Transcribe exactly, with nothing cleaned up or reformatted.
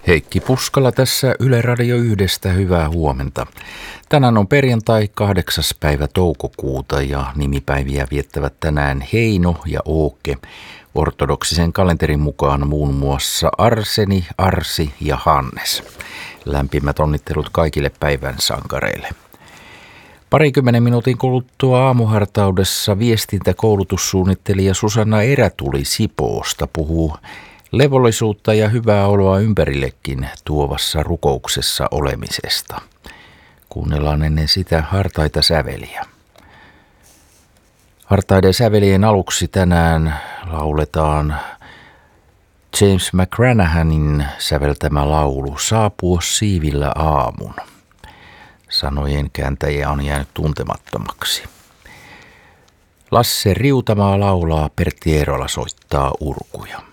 Heikki Puskala tässä Yle Radio yhdestä, hyvää huomenta. Tänään on perjantai kahdeksas päivä toukokuuta ja nimipäiviä viettävät tänään Heino ja Ooke. Ortodoksisen kalenterin mukaan muun muassa Arseni, Arsi ja Hannes. Lämpimät onnittelut kaikille päivän sankareille. Parikymmenen minuutin kuluttua aamuhartaudessa viestintäkoulutussuunnittelija Susanna Erätuli Sipoosta puhuu levollisuutta ja hyvää oloa ympärillekin tuovassa rukouksessa olemisesta. Kuunnellaan ennen sitä hartaita säveliä. Hartaiden sävelien aluksi tänään lauletaan James McGranahanin säveltämä laulu Saapua siivillä aamun. Sanojen kääntäjä on jäänyt tuntemattomaksi. Lasse Riutamaa laulaa, Pertti Eerola soittaa urkuja.